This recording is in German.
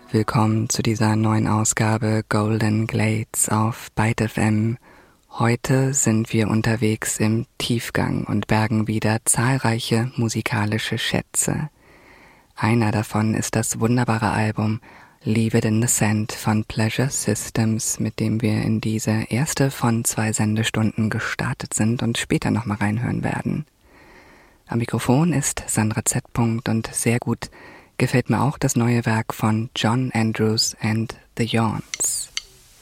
Willkommen zu dieser neuen Ausgabe Golden Glades auf Byte FM. Heute sind wir unterwegs im Tiefgang und bergen wieder zahlreiche musikalische Schätze. Einer davon ist das wunderbare Album Leave It in the Sand von Pleasure Systems, mit dem wir in diese erste von 2 Sendestunden gestartet sind und später nochmal reinhören werden. Am Mikrofon ist Sandra Z. und sehr gut gefällt mir auch das neue Werk von John Andrews and the Yawns.